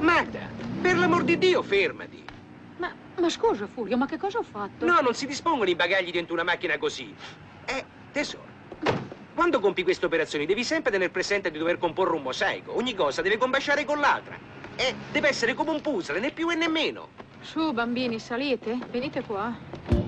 Magda, per l'amor di Dio, fermati. Ma scusa, Furio, ma che cosa ho fatto? No, non si dispongono i bagagli dentro una macchina così. Tesoro, quando compi queste operazioni devi sempre tener presente di dover comporre un mosaico. Ogni cosa deve combaciare con l'altra. Deve essere come un puzzle, né più e né meno. Su, bambini, salite. Venite qua.